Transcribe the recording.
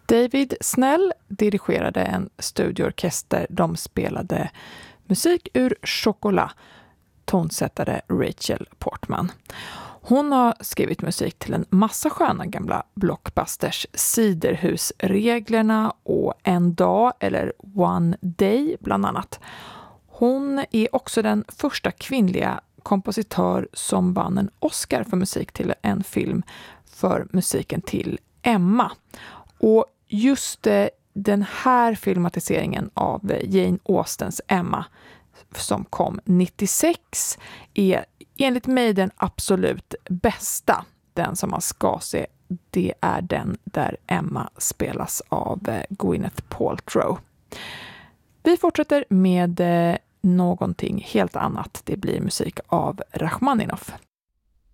David Snell dirigerade en studioorkester. De spelade musik ur Chocolat, tonsättare Rachel Portman. Hon har skrivit musik till en massa sköna gamla blockbusters, Ciderhusreglerna och En dag eller One Day bland annat. Hon är också den första kvinnliga kompositör som vann en Oscar för musik till en film för musiken till Emma. Och just den här filmatiseringen av Jane Austens Emma som kom 96 är enligt mig den absolut bästa. Den som man ska se, det är den där Emma spelas av Gwyneth Paltrow. Vi fortsätter med någonting helt annat. Det blir musik av Rachmaninoff.